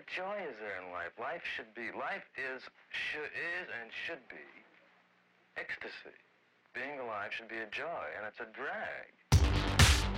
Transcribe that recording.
What joy is there in life? Life is and should be ecstasy. Being alive should be a joy, and it's a drag.